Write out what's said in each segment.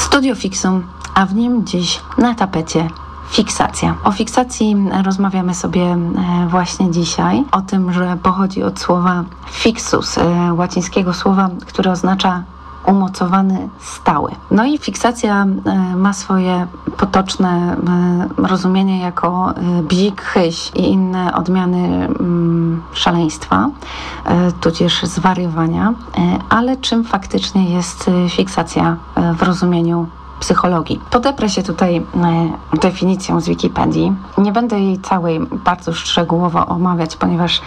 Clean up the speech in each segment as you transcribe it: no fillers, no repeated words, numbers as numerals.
Studio Fixum, a w nim dziś na tapecie fiksacja. O fiksacji rozmawiamy sobie właśnie dzisiaj. O tym, że pochodzi od słowa fixus, łacińskiego słowa, które oznacza umocowany, stały. No i fiksacja ma swoje potoczne rozumienie jako bzik, chyś i inne odmiany szaleństwa, tudzież zwariowania. Ale czym faktycznie jest fiksacja w rozumieniu psychologii? Podeprę się tutaj definicją z Wikipedii. Nie będę jej całej bardzo szczegółowo omawiać, ponieważ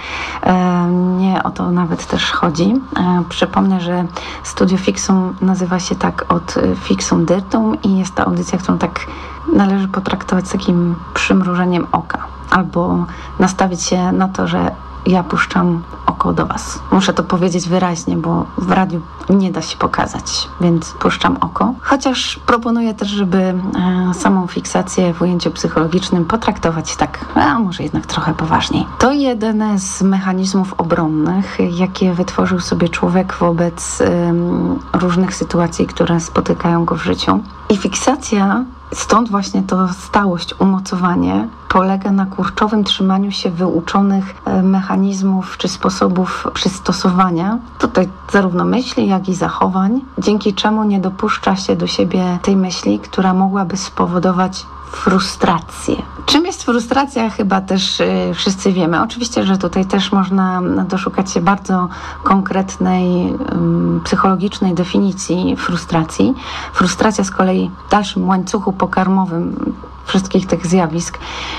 nie o to nawet też chodzi. Przypomnę, że Studio Fixum nazywa się tak od Fixum Dyrtum i jest to audycja, którą tak należy potraktować z takim przymrużeniem oka. Albo nastawić się na to, że ja puszczam oko do Was. Muszę to powiedzieć wyraźnie, bo w radiu nie da się pokazać, więc puszczam oko. Chociaż proponuję też, żeby samą fiksację w ujęciu psychologicznym potraktować tak, a może jednak trochę poważniej. To jeden z mechanizmów obronnych, jakie wytworzył sobie człowiek wobec różnych sytuacji, które spotykają go w życiu. I fiksacja, stąd właśnie to stałość, umocowanie, polega na kurczowym trzymaniu się wyuczonych mechanizmów czy sposobów przystosowania, tutaj zarówno myśli, jak i zachowań, dzięki czemu nie dopuszcza się do siebie tej myśli, która mogłaby spowodować frustrację. Czym jest frustracja? Chyba też wszyscy wiemy. Oczywiście, że tutaj też można doszukać się bardzo konkretnej, psychologicznej definicji frustracji. Frustracja z kolei w dalszym łańcuchu pokarmowym wszystkich tych zjawisk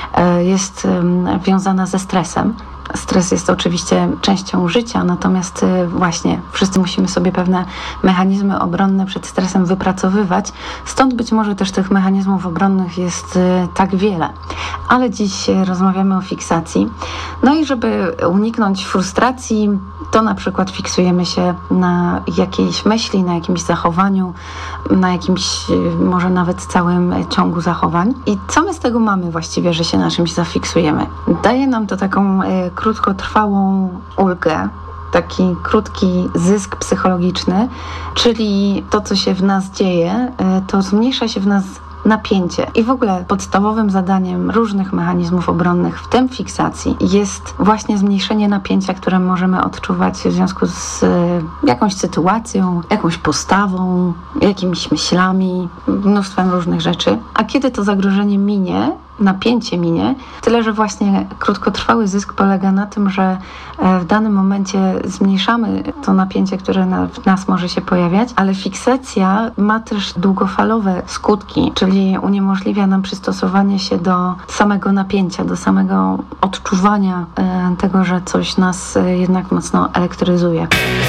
jest wiązana ze stresem. Stres jest oczywiście częścią życia, natomiast właśnie wszyscy musimy sobie pewne mechanizmy obronne przed stresem wypracowywać. Stąd być może też tych mechanizmów obronnych jest tak wiele. Ale dziś rozmawiamy o fiksacji. No i żeby uniknąć frustracji, to na przykład fiksujemy się na jakiejś myśli, na jakimś zachowaniu, na jakimś może nawet całym ciągu zachowań. I co my z tego mamy właściwie, że się na czymś zafiksujemy? Daje nam to taką krótkotrwałą ulgę, taki krótki zysk psychologiczny, czyli to, co się w nas dzieje, to zmniejsza się w nas napięcie. I w ogóle podstawowym zadaniem różnych mechanizmów obronnych, w tym fiksacji, jest właśnie zmniejszenie napięcia, które możemy odczuwać w związku z jakąś sytuacją, jakąś postawą, jakimiś myślami, mnóstwem różnych rzeczy. A kiedy to zagrożenie minie, napięcie minie, tyle, że właśnie krótkotrwały zysk polega na tym, że w danym momencie zmniejszamy to napięcie, które w nas może się pojawiać, ale fiksacja ma też długofalowe skutki, czyli uniemożliwia nam przystosowanie się do samego napięcia, do samego odczuwania tego, że coś nas jednak mocno elektryzuje.